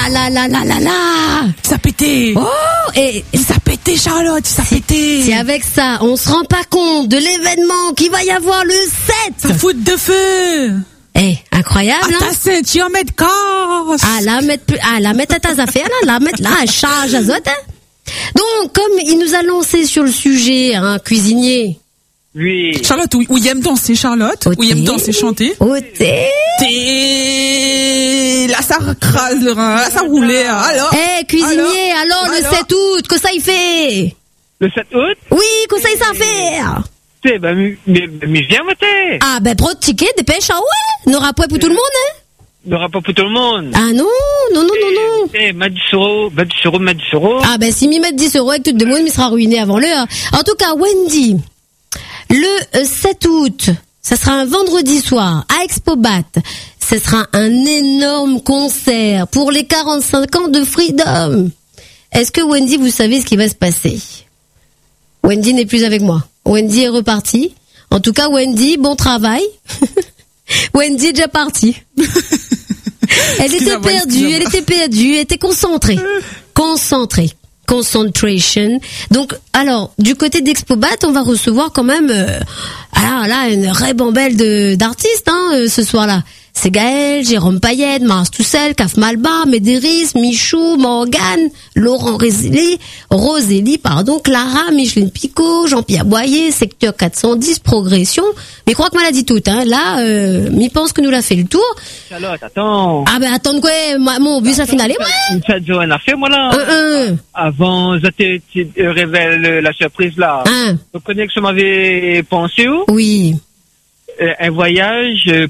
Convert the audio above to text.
là là là là là là. Ça pétait. Oh, et Ça pétait, Charlotte, ça pétait. c'est avec ça, on se rend pas compte de l'événement qu'il va y avoir le 7. Ça fout de feu. Incroyable, Ah, hein? ta ceinture, mais de casse. La mettre à tes affaires, la mettre là, à charge azote, hein? Donc, comme il nous a lancé sur le sujet, Oui. Charlotte, où il aime danser, Charlotte? Où il aime danser, chanter? Ôté. Là, ça crase le rein, là, ça roulait, alors. Cuisinier, alors le 7 août, que ça y fait? Le 7 août? Oui, que ça y ça faire? Mais viens voter. Ah, prends le ticket, dépêche, ah ouais? N'aura pas pour tout le monde, hein? N'aura pas pour tout le monde. Ah non. M'a 10 euros. Ah, si m'y mettre 10 euros avec tout le monde, il sera ruiné avant l'heure. En tout cas, Wendy, le 7 août, ça sera un vendredi soir à Expobat. Ce sera un énorme concert pour les 45 ans de Freedom. Est-ce que Wendy, vous savez ce qui va se passer? Wendy n'est plus avec moi. Wendy est repartie. En tout cas, Wendy, bon travail. Wendy est déjà partie. Elle était perdue, elle était concentrée. Concentration. Donc, alors, du côté d'Expobat, on va recevoir quand même, une ribambelle d'artistes, ce soir-là. C'est Gaël, Jérôme Payette, Mars Toussel, Caf Malba, Médéris, Michou, Morgane, Laurent Rosélie, Clara, Micheline Picot, Jean-Pierre Boyer, Secteur 410, Progression. Mais crois que maladie toute, hein. Là, m'y pense que nous l'a fait le tour. Charlotte, attends. Attends quoi, mon bus a finalé, ouais. Ça te a fait, moi, là. Avant, je te révèle la surprise, là. Vous connaissez que je m'avais pensé où? Oui. Un voyage